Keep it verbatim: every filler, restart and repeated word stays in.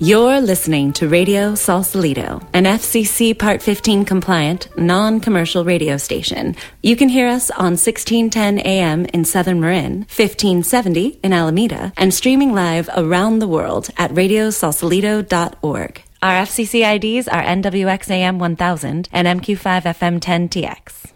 You're listening to Radio Sausalito, an F C C Part fifteen compliant, non-commercial radio station. You can hear us on sixteen ten A M in Southern Marin, fifteen seventy in Alameda, and streaming live around the world at radio sausalito dot org. Our F C C I Ds are N W X A M one thousand and M Q five F M ten T X.